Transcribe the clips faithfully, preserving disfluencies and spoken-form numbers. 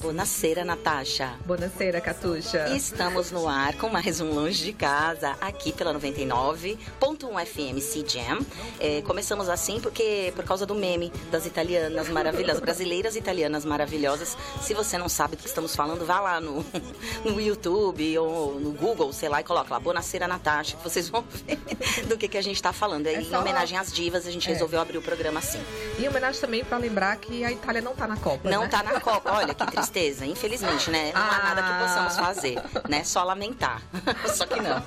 Buonasera, Natasha. Buonasera, Catuxa. Estamos no ar com mais um Longe de Casa, aqui pela noventa e nove ponto um F M C Jam. É, começamos assim porque por causa do meme das italianas maravilhosas, brasileiras italianas maravilhosas. Se você não sabe do que estamos falando, vá lá no, no YouTube ou no Google, sei lá, e coloca lá, Buonasera, Natasha, que vocês vão ver do que, que a gente está falando. É, é em homenagem às divas, a gente é. resolveu abrir o programa assim. E em homenagem também para lembrar que a Itália não está na Copa, Não né? está na Copa, olha que tristeza. Infelizmente, né? Não há Ah. nada que possamos fazer, né? Só lamentar. Só que não.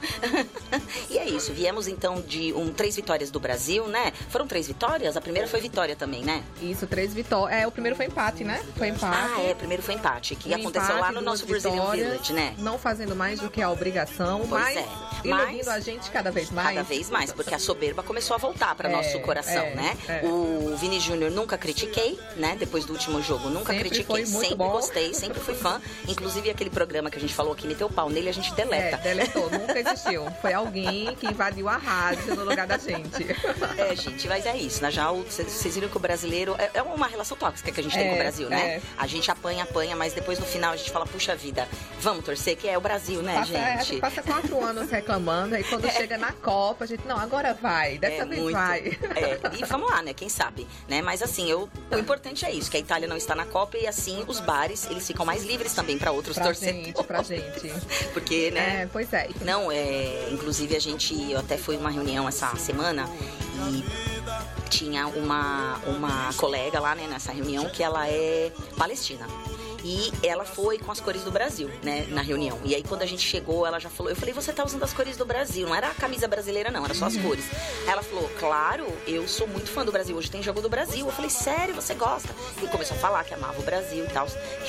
E é isso. Viemos então de um, três vitórias do Brasil, né? Foram três vitórias? A primeira foi vitória também, né? Isso, três vitórias. É, o primeiro foi empate, né? Foi empate. Ah, é. O primeiro foi empate, que Um aconteceu empate, lá no duas nosso Brazilian vitórias, Village, né? Não fazendo mais do que a obrigação, Pois mas é. iludindo Mas- a gente cada vez mais. Cada vez mais, porque a soberba começou a voltar para É, nosso coração, é, né? é. O Vini Júnior nunca critiquei, né? Depois do último jogo, nunca Sempre critiquei, foi muito sempre bom. gostei, sempre fui fã. Inclusive aquele programa que a gente falou aqui, meteu o pau nele, a gente É, deleta. deletou, nunca existiu. Foi alguém que invadiu a rádio no lugar da gente. É, gente, mas é isso, né? Já o- Vocês vocês viram que o brasileiro é é uma relação tóxica que a gente tem É, com o Brasil, né? é. A gente apanha, apanha, mas depois no final a gente fala, puxa vida, vamos torcer, que é o Brasil, né, Passa, é, a gente? gente passa quatro anos reclamando, aí quando chega na Copa, a gente, não, agora vai, dessa É, vez muito. vai. É, e vamos lá, né? Quem sabe, né? Mas assim, eu, o importante é isso, que a Itália não está na Copa e assim os bares, eles ficam mais livres também para outros Pra torcedores. gente, pra gente. Porque, né? É, pois é. Não, é, inclusive a gente, eu até fui numa reunião essa semana e tinha uma, uma colega lá, né, nessa reunião que ela é palestina. E ela foi com as cores do Brasil, né, na reunião. E aí, quando a gente chegou, ela já falou... Eu falei, você tá usando as cores do Brasil. Não era a camisa brasileira, não. Era só as cores. Aí ela falou, claro, eu sou muito fã do Brasil. Hoje tem jogo do Brasil. Eu falei, sério, você gosta? E começou a falar que amava o Brasil e tal.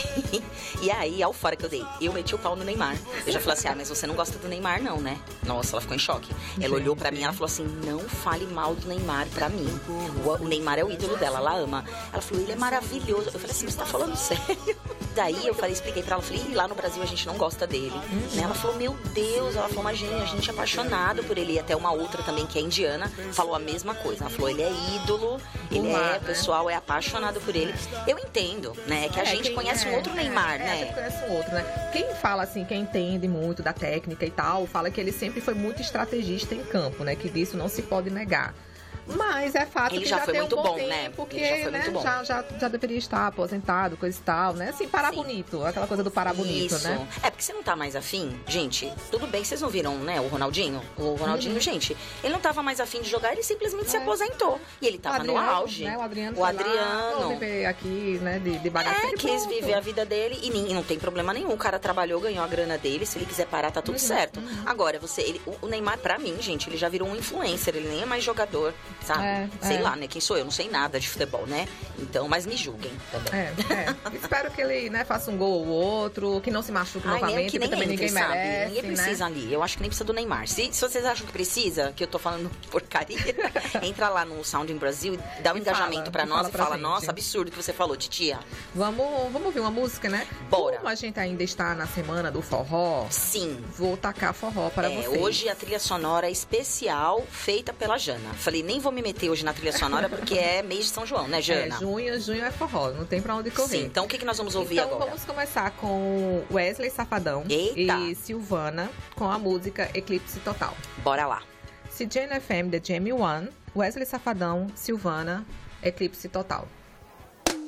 E aí, ao fora que eu dei, eu meti o pau no Neymar. Eu já falei assim, ah, mas você não gosta do Neymar, não, né? Nossa, ela ficou em choque. Ela olhou pra mim e ela falou assim, não fale mal do Neymar pra mim. O, o Neymar é o ídolo dela, ela ama. Ela falou, ele é maravilhoso. Eu falei assim, você tá falando sério? Daí eu falei, expliquei pra ela, falei, Ih, lá no Brasil a gente não gosta dele. Né? Ela falou, meu Deus, ela falou, imagina, a gente é apaixonado por ele. E até uma outra também, que é indiana, falou a mesma coisa. Ela falou, ele é ídolo, ele lá, é, né? o pessoal é apaixonado por ele. Eu entendo, né? Que a É, gente quem- conhece um é, outro Neymar, é, né? É, a gente conhece um outro, né? Quem fala assim, quem entende muito da técnica e tal, fala que ele sempre foi muito estrategista em campo, né? Que disso não se pode negar. Mas é fato Ele que já já foi tem muito um bom, bom, né? tempo que Ele já foi né, muito bom. Já, já, já deveria estar aposentado, coisa e tal, né? Assim, parar Sim. bonito, aquela coisa do parar bonito, Isso. né? É porque você não tá mais afim, gente. Tudo bem, vocês não viram, né? O Ronaldinho? O Ronaldinho, Uhum. gente, ele não tava mais afim de jogar, ele simplesmente se É. aposentou. E ele tava O Adriano, no auge. Né? O Adriano, O foi lá, Adriano. vou viver aqui, né, de, de bagaceiro. É, e quis pronto. viver a vida dele e nem- não tem problema nenhum. O cara trabalhou, ganhou a grana dele. Se ele quiser parar, tá tudo Uhum, certo. uhum. Agora, você, ele, o- o Neymar, pra mim, gente, ele já virou um influencer. Ele nem é mais jogador, sabe? É, Sei é. lá, né? Quem sou eu? Não sei nada de futebol, né? Então, mas me julguem também. É, é. Espero que ele, né, faça um gol ou outro, que não se machuque Ai, nem, novamente, que que nem também entre, ninguém sabe? merece, Ninguém precisa né? ali. Eu acho que nem precisa do Neymar. Se, se vocês acham que precisa, que eu tô falando porcaria, entra lá no Sounding Brasil e dá um E engajamento fala, pra e nós fala e pra fala, gente. nossa, absurdo que você falou, titia. Vamos, vamos ouvir uma música, né? Bora. Como a gente ainda está na semana do forró, Sim. vou tacar forró para É, vocês. hoje a trilha sonora é especial feita pela Jana. Falei, nem vou me meter hoje na trilha sonora porque é mês de São João, né, É, Jana? junho, junho é forró, não tem pra onde correr. Sim, então o que, que nós vamos ouvir Então agora? vamos começar com Wesley Safadão Eita. e Silvana com a música Eclipse Total. Bora lá. C J N F M The Jamie One, Wesley Safadão, Silvana, Eclipse Total.